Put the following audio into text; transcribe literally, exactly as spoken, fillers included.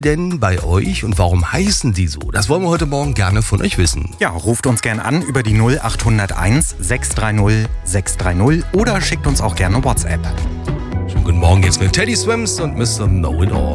denn bei euch und warum heißen die so? Das wollen wir heute Morgen gerne von euch wissen. Ja, ruft uns gern an über die null acht null eins sechs drei null sechs drei null oder schickt uns auch gerne WhatsApp. Schönen guten Morgen jetzt mit Teddy Swims und Mister Know It All.